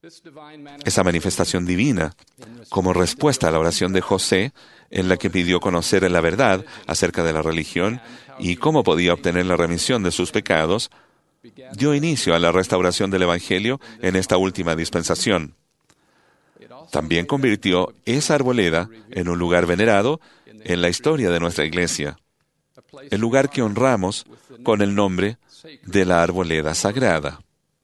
Esa manifestación divina, como respuesta a la oración de José, en la que pidió conocer la verdad acerca de la religión y cómo podía obtener la remisión de sus pecados, dio inicio a la restauración del Evangelio en esta última dispensación. También convirtió esa arboleda en un lugar venerado en la historia de nuestra iglesia, el lugar que honramos con el nombre de la arboleda sagrada.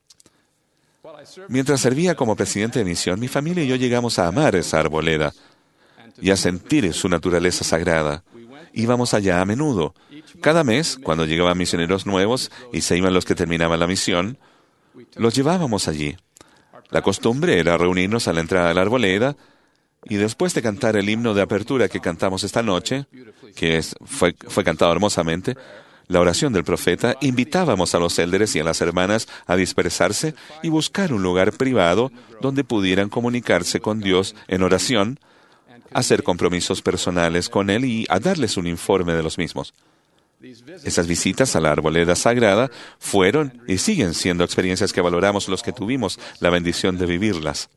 Mientras servía como presidente de misión, mi familia y yo llegamos a amar esa arboleda y a sentir su naturaleza sagrada. Íbamos allá a menudo. Cada mes, cuando llegaban misioneros nuevos y se iban los que terminaban la misión, los llevábamos allí. La costumbre era reunirnos a la entrada de la arboleda y después de cantar el himno de apertura que cantamos esta noche, que fue cantado hermosamente, la oración del profeta, invitábamos a los élderes y a las hermanas a dispersarse y buscar un lugar privado donde pudieran comunicarse con Dios en oración, hacer compromisos personales con Él y a darles un informe de los mismos. Esas visitas a la arboleda sagrada fueron y siguen siendo experiencias que valoramos los que tuvimos la bendición de vivirlas.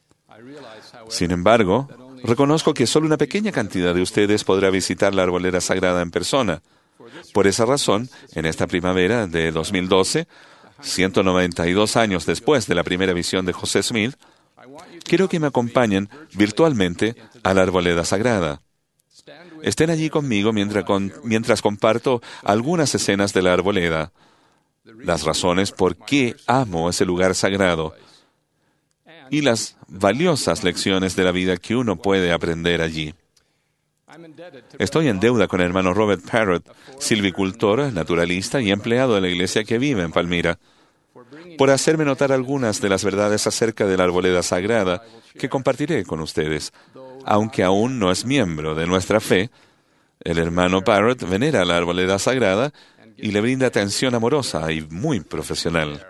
Sin embargo, reconozco que solo una pequeña cantidad de ustedes podrá visitar la arboleda sagrada en persona. Por esa razón, en esta primavera de 2012, 192 años después de la primera visión de José Smith, quiero que me acompañen virtualmente a la arboleda sagrada. Estén allí conmigo mientras comparto algunas escenas de la arboleda, las razones por qué amo ese lugar sagrado y las valiosas lecciones de la vida que uno puede aprender allí. Estoy en deuda con el hermano Robert Parrott, silvicultor, naturalista y empleado de la iglesia que vive en Palmira, por hacerme notar algunas de las verdades acerca de la arboleda sagrada que compartiré con ustedes. Aunque aún no es miembro de nuestra fe, el hermano Parrott venera la arboleda sagrada y le brinda atención amorosa y muy profesional.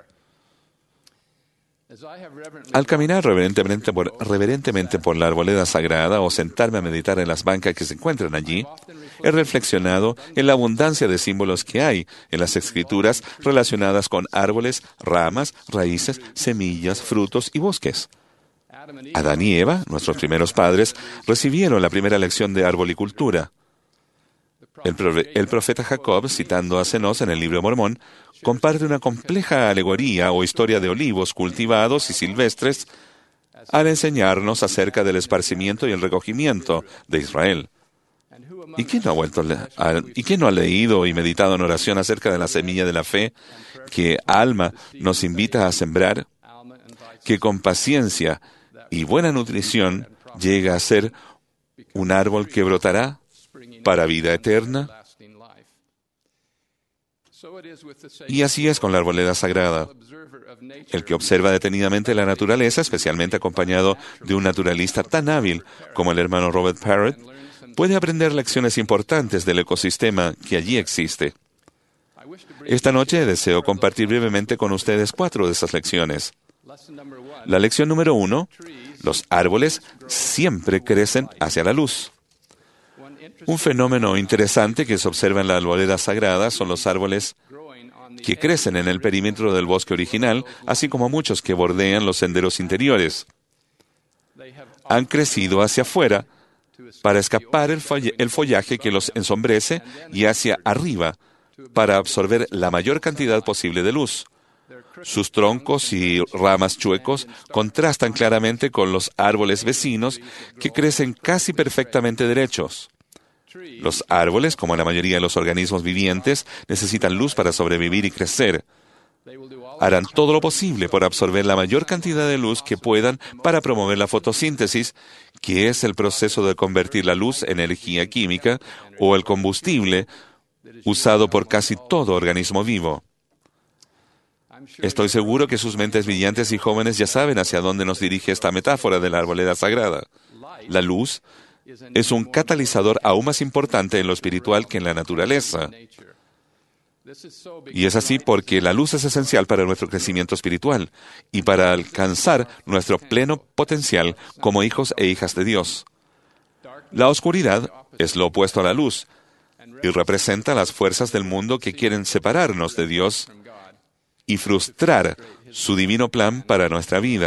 Al caminar reverentemente por la arboleda sagrada o sentarme a meditar en las bancas que se encuentran allí, he reflexionado en la abundancia de símbolos que hay en las Escrituras relacionadas con árboles, ramas, raíces, semillas, frutos y bosques. Adán y Eva, nuestros primeros padres, recibieron la primera lección de arbolicultura. El profeta Jacob, citando a Cenós en el libro de Mormón, comparte una compleja alegoría o historia de olivos cultivados y silvestres al enseñarnos acerca del esparcimiento y el recogimiento de Israel. ¿Y quién no ha leído y meditado en oración acerca de la semilla de la fe que Alma nos invita a sembrar, que con paciencia y buena nutrición llega a ser un árbol que brotará para vida eterna? Y así es con la arboleda sagrada. El que observa detenidamente la naturaleza, especialmente acompañado de un naturalista tan hábil como el hermano Robert Parrott, puede aprender lecciones importantes del ecosistema que allí existe. Esta noche deseo compartir brevemente con ustedes 4 de esas lecciones. La lección número 1, los árboles siempre crecen hacia la luz. Un fenómeno interesante que se observa en la arboleda sagrada son los árboles que crecen en el perímetro del bosque original, así como muchos que bordean los senderos interiores. Han crecido hacia afuera para escapar el follaje que los ensombrece y hacia arriba para absorber la mayor cantidad posible de luz. Sus troncos y ramas chuecos contrastan claramente con los árboles vecinos que crecen casi perfectamente derechos. Los árboles, como la mayoría de los organismos vivientes, necesitan luz para sobrevivir y crecer. Harán todo lo posible por absorber la mayor cantidad de luz que puedan para promover la fotosíntesis, que es el proceso de convertir la luz en energía química o el combustible usado por casi todo organismo vivo. Estoy seguro que sus mentes brillantes y jóvenes ya saben hacia dónde nos dirige esta metáfora de la arboleda sagrada. La luz es un catalizador aún más importante en lo espiritual que en la naturaleza. Y es así porque la luz es esencial para nuestro crecimiento espiritual y para alcanzar nuestro pleno potencial como hijos e hijas de Dios. La oscuridad es lo opuesto a la luz y representa las fuerzas del mundo que quieren separarnos de Dios y frustrar su divino plan para nuestra vida.